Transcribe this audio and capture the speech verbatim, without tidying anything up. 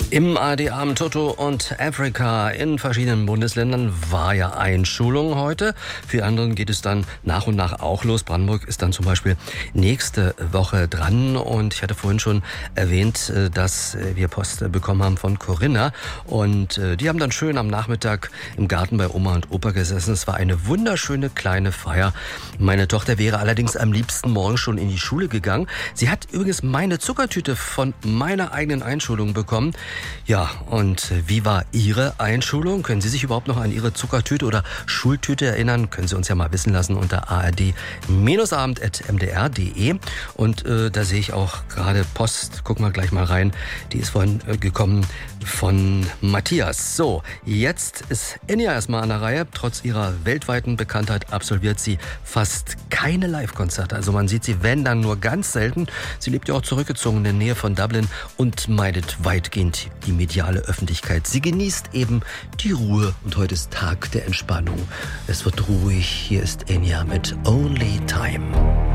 Im A R D-Abend Toto und Afrika in verschiedenen Bundesländern war ja Einschulung heute. Für anderen geht es dann nach und nach auch los. Brandenburg ist dann zum Beispiel nächste Woche dran. Und ich hatte vorhin schon erwähnt, dass wir Post bekommen haben von Corinna. Und die haben dann schön am Nachmittag im Garten bei Oma und Opa gesessen. Es war eine wunderschöne kleine Feier. Meine Tochter wäre allerdings am liebsten morgen schon in die Schule gegangen. Sie hat übrigens meine Zuckertüte von meiner eigenen Einschulung bekommen. Ja, und wie war Ihre Einschulung? Können Sie sich überhaupt noch an Ihre Zuckertüte oder Schultüte erinnern? Können Sie uns ja mal wissen lassen unter a r d abend at m d r punkt d e. Und äh, da sehe ich auch gerade Post. Gucken wir gleich mal rein. Die ist vorhin äh, gekommen von Matthias. So, jetzt ist Enya erstmal an der Reihe. Trotz ihrer weltweiten Bekanntheit absolviert sie fast keine Live-Konzerte. Also man sieht sie, wenn, dann nur ganz selten. Sie lebt ja auch zurückgezogen in der Nähe von Dublin und meidet weitgehend die mediale Öffentlichkeit. Sie genießt eben die Ruhe und heute ist Tag der Entspannung. Es wird ruhig. Hier ist Enya mit Only Time.